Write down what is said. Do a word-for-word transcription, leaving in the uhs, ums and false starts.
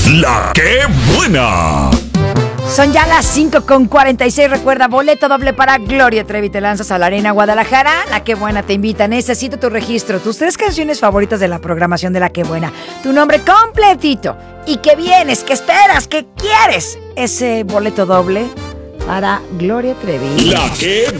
La que buena. Son ya las cinco con cuarenta y seis. Recuerda, boleto doble para Gloria Trevi. Te lanzas a la Arena Guadalajara. La que buena te invita. Necesito tu registro, tus tres canciones favoritas de la programación de La que buena, tu nombre completito y que vienes, que esperas, que quieres ese boleto doble para Gloria Trevi. La que